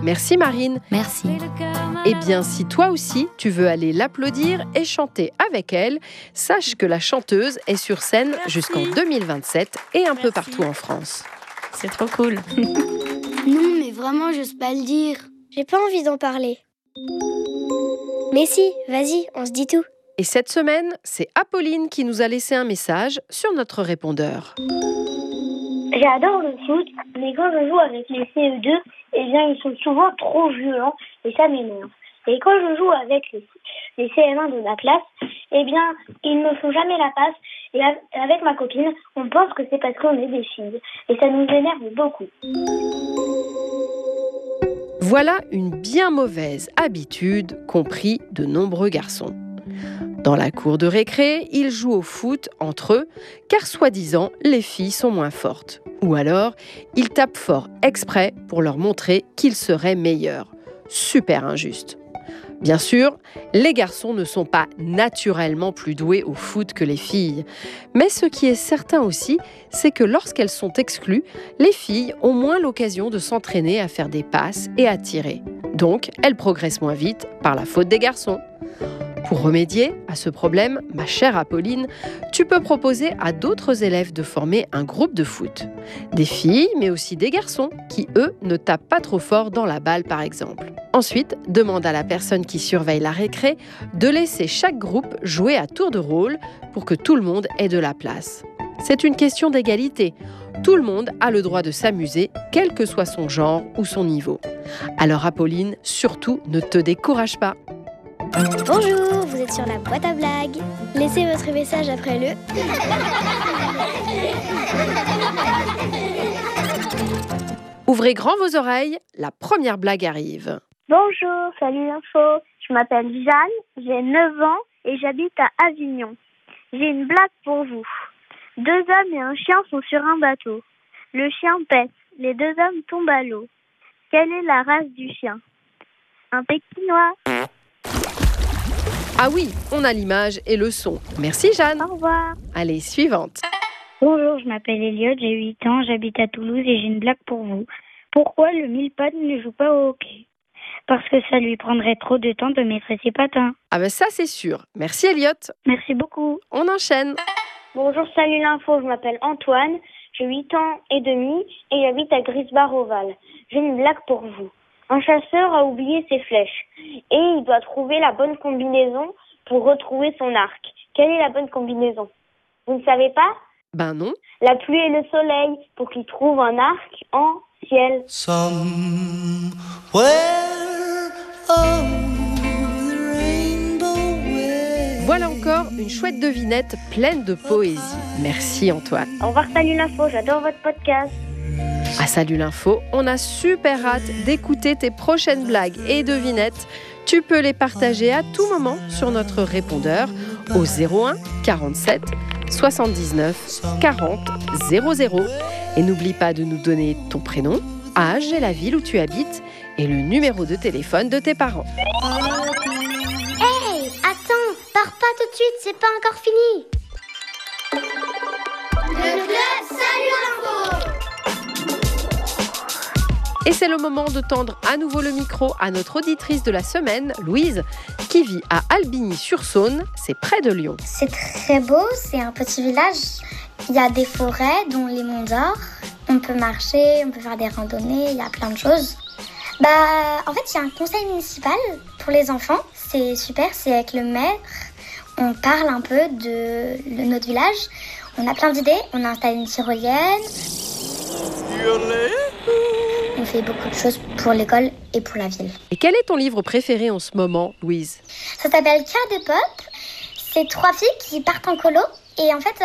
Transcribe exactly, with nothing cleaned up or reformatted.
Merci Marine. Merci. Eh bien, si toi aussi, tu veux aller l'applaudir et chanter avec elle, sache que la chanteuse est sur scène jusqu'en deux mille vingt-sept et un peu partout en France. C'est trop cool. Non, mais vraiment, j'ose pas le dire. J'ai pas envie d'en parler. Mais si, vas-y, on se dit tout. Et cette semaine, c'est Apolline qui nous a laissé un message sur notre répondeur. J'adore le foot, mais quand je joue avec les C E deux, eh bien, ils sont souvent trop violents et ça m'énerve. Et quand je joue avec les, les C M un de ma classe, eh bien, ils ne me font jamais la passe. Et avec ma copine, on pense que c'est parce qu'on est des filles. Et ça nous énerve beaucoup. Voilà une bien mauvaise habitude qu'ont pris de nombreux garçons. Dans la cour de récré, ils jouent au foot entre eux, car soi-disant, les filles sont moins fortes. Ou alors, ils tapent fort exprès pour leur montrer qu'ils seraient meilleurs. Super injuste. Bien sûr, les garçons ne sont pas naturellement plus doués au foot que les filles. Mais ce qui est certain aussi, c'est que lorsqu'elles sont exclues, les filles ont moins l'occasion de s'entraîner à faire des passes et à tirer. Donc, elles progressent moins vite par la faute des garçons. Pour remédier à ce problème, ma chère Apolline, tu peux proposer à d'autres élèves de former un groupe de foot. Des filles, mais aussi des garçons, qui, eux, ne tapent pas trop fort dans la balle, par exemple. Ensuite, demande à la personne qui surveille la récré de laisser chaque groupe jouer à tour de rôle pour que tout le monde ait de la place. C'est une question d'égalité. Tout le monde a le droit de s'amuser, quel que soit son genre ou son niveau. Alors Apolline, surtout, ne te décourage pas. Bonjour, vous êtes sur la boîte à blagues. Laissez votre message après le... Ouvrez grand vos oreilles, la première blague arrive. Bonjour, salut l'info. Je m'appelle Jeanne, j'ai neuf ans et j'habite à Avignon. J'ai une blague pour vous. Deux hommes et un chien sont sur un bateau. Le chien pète, les deux hommes tombent à l'eau. Quelle est la race du chien? Un pékinois. Ah oui, on a l'image et le son. Merci Jeanne. Au revoir. Allez, suivante. Bonjour, je m'appelle Elliot, j'ai huit ans, j'habite à Toulouse et j'ai une blague pour vous. Pourquoi le mille-pattes ne joue pas au hockey? Parce que ça lui prendrait trop de temps de mettre ses patins. Ah ben ça c'est sûr. Merci Elliot. Merci beaucoup. On enchaîne. Bonjour, salut l'info, je m'appelle Antoine, j'ai huit ans et demi et j'habite à Grisbar-Oval. J'ai une blague pour vous. Un chasseur a oublié ses flèches et il doit trouver la bonne combinaison pour retrouver son arc. Quelle est la bonne combinaison? Vous ne savez pas? Ben non. La pluie et le soleil pour qu'il trouve un arc en ciel. Somewhere over the rainbow way. Voilà encore une chouette devinette pleine de poésie. Merci Antoine. Au revoir, salut l'info, j'adore votre podcast. À Salut l'info, on a super hâte d'écouter tes prochaines blagues et devinettes. Tu peux les partager à tout moment sur notre répondeur au zéro un quarante-sept soixante-dix-neuf quarante zéro zéro. Et n'oublie pas de nous donner ton prénom, âge et la ville où tu habites et le numéro de téléphone de tes parents. Hey, attends, pars pas tout de suite, c'est pas encore fini. Le club Salut l'info. Et c'est le moment de tendre à nouveau le micro à notre auditrice de la semaine, Louise, qui vit à Albigny-sur-Saône, c'est près de Lyon. C'est très beau, c'est un petit village. Il y a des forêts, dont les monts d'Or. On peut marcher, on peut faire des randonnées, il y a plein de choses. Bah, en fait, il y a un conseil municipal pour les enfants. C'est super, c'est avec le maire. On parle un peu de, de notre village. On a plein d'idées. On a installé une tyrolienne. On fait beaucoup de choses pour l'école et pour la ville. Et quel est ton livre préféré en ce moment, Louise? Ça s'appelle Cœur de Pop. C'est trois filles qui partent en colo. Et en fait,